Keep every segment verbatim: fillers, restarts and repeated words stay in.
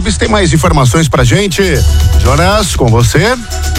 Alves tem mais informações pra gente. Jonas, com você.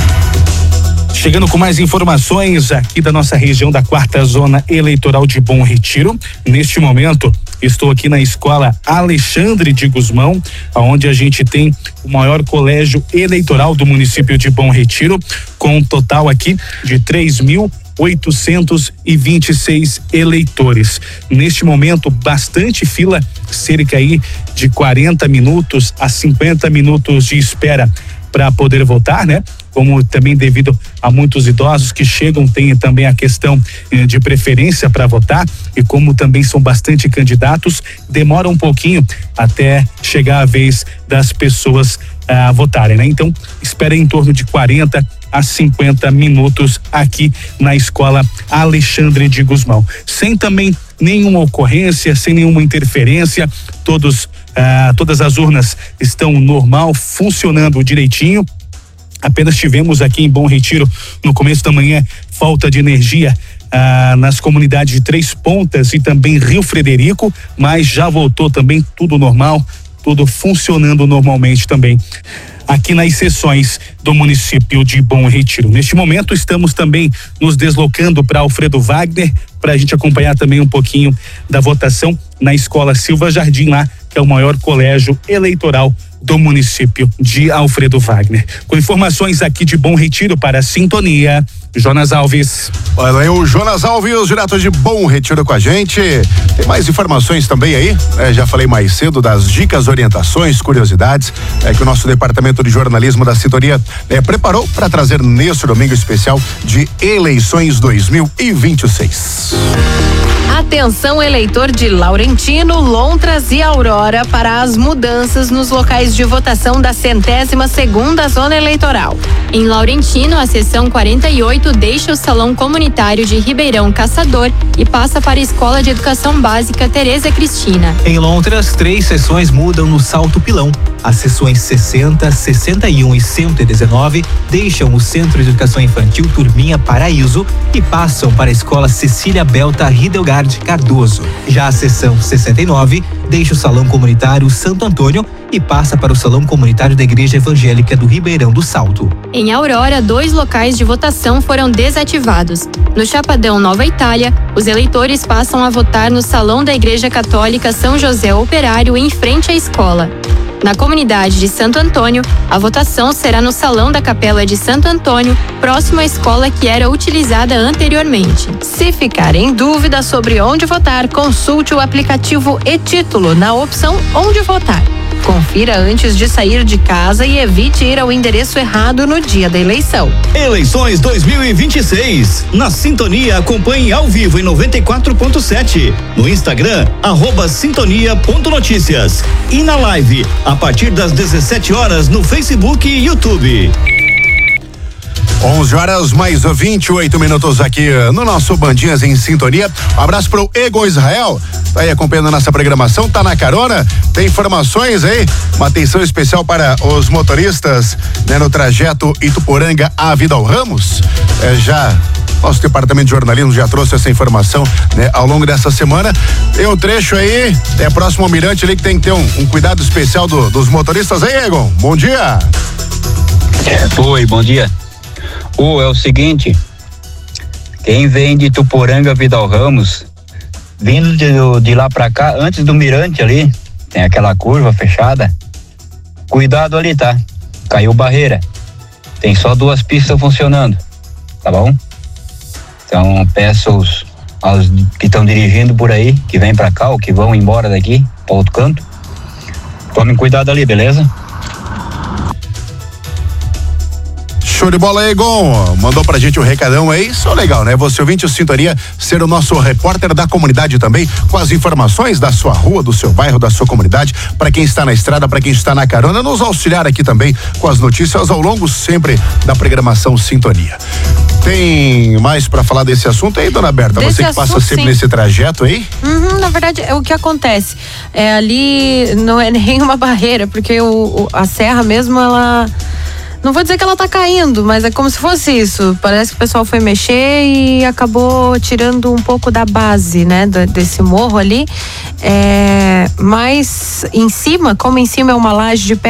Chegando com mais informações aqui da nossa região da quarta zona eleitoral de Bom Retiro. Neste momento, estou aqui na escola Alexandre de Gusmão, onde a gente tem o maior colégio eleitoral do município de Bom Retiro, com um total aqui de três mil oitocentos e vinte e seis eleitores. Neste momento, bastante fila, cerca aí de quarenta minutos a cinquenta minutos de espera para poder votar, né? Como também devido a muitos idosos que chegam, tem também a questão eh, de preferência para votar, e como também são bastante candidatos, demora um pouquinho até chegar a vez das pessoas a ah, votarem, né? Então, espera em torno de quarenta a cinquenta minutos aqui na escola Alexandre de Gusmão. Sem também nenhuma ocorrência, sem nenhuma interferência, todos, ah, todas as urnas estão normal, funcionando direitinho. Apenas tivemos aqui em Bom Retiro, no começo da manhã, falta de energia ah, nas comunidades de Três Pontas e também Rio Frederico, mas já voltou também tudo normal, tudo funcionando normalmente também aqui nas seções do município de Bom Retiro. Neste momento, estamos também nos deslocando para Alfredo Wagner, para a gente acompanhar também um pouquinho da votação na escola Silva Jardim, lá, que é o maior colégio eleitoral do município de Alfredo Wagner. Com informações aqui de Bom Retiro para a Sintonia, Jonas Alves. Olha aí o Jonas Alves, direto de Bom Retiro com a gente. Tem mais informações também aí? É, já falei mais cedo das dicas, orientações, curiosidades é, que o nosso departamento de jornalismo da Sintonia é, preparou para trazer neste domingo especial de eleições dois mil e vinte e seis. Atenção, eleitor de Laurentino, Lontras e Aurora, para as mudanças nos locais de votação da centésima segunda zona eleitoral. Em Laurentino, a seção quarenta e oito deixa o salão comunitário de Ribeirão Caçador e passa para a Escola de Educação Básica Tereza Cristina. Em Lontras, três seções mudam no Salto Pilão. As seções sessenta, sessenta e um e cento e dezenove deixam o Centro de Educação Infantil Turminha Paraíso e passam para a Escola Cecília Belta Hidelgard Cardoso. Já a seção sessenta e nove deixa o Salão Comunitário Santo Antônio e passa para o Salão Comunitário da Igreja Evangélica do Ribeirão do Salto. Em Aurora, dois locais de votação foram desativados. No Chapadão Nova Itália, os eleitores passam a votar no Salão da Igreja Católica São José Operário, em frente à escola. Na comunidade de Santo Antônio, a votação será no Salão da Capela de Santo Antônio, próximo à escola que era utilizada anteriormente. Se ficar em dúvida sobre onde votar, consulte o aplicativo e-Título na opção Onde Votar. Confira antes de sair de casa e evite ir ao endereço errado no dia da eleição. Eleições dois mil e vinte e seis. Na Sintonia, acompanhe ao vivo em noventa e quatro ponto sete. No Instagram, arroba sintonia ponto notícias. E na live, a partir das dezessete horas no Facebook e YouTube. onze horas mais vinte e oito minutos aqui no nosso Bandinhas em Sintonia. Um abraço pro Egon Israel, tá aí acompanhando a nossa programação, tá na carona, tem informações aí, uma atenção especial para os motoristas, né, no trajeto Ituporanga a Vidal Ramos. É, já nosso departamento de jornalismo já trouxe essa informação, né, ao longo dessa semana. Tem um trecho aí, é próximo ao Mirante ali, que tem que ter um, um cuidado especial do, dos motoristas aí, Egon. Bom dia. Oi, bom dia. O, é o seguinte, quem vem de Tuporanga Vidal Ramos, vindo de, de lá pra cá, antes do Mirante ali, tem aquela curva fechada, cuidado ali, tá? Caiu barreira, tem só duas pistas funcionando, tá bom? Então peço aos, aos que estão dirigindo por aí, que vêm pra cá ou que vão embora daqui, pra outro canto, tomem cuidado ali, beleza? Show de bola, Egon. Mandou pra gente um recadão aí. Isso é legal, né? Você ouvinte o Sintonia ser o nosso repórter da comunidade também, com as informações da sua rua, do seu bairro, da sua comunidade, para quem está na estrada, para quem está na carona, nos auxiliar aqui também com as notícias ao longo sempre da programação Sintonia. Tem mais pra falar desse assunto aí, dona Berta? Desse Você que passa assunto, sempre sim. nesse trajeto aí? Uhum, na verdade, é o que acontece. É, ali não é nenhuma barreira, porque o, o, a serra mesmo, ela... Não vou dizer que ela tá caindo, mas é como se fosse isso. Parece que o pessoal foi mexer e acabou tirando um pouco da base, né? Desse morro ali. É, mas em cima, como em cima é uma laje de pedra,